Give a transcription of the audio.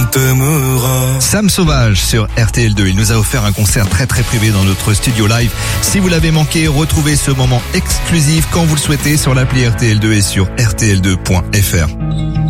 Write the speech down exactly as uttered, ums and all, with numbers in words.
t'aimera. Sam Sauvage sur R T L deux. Il nous a offert un concert très très privé dans notre studio live. Si vous l'avez manqué, retrouvez ce moment exclusif quand vous le souhaitez sur l'appli R T L deux et sur R T L deux point F R.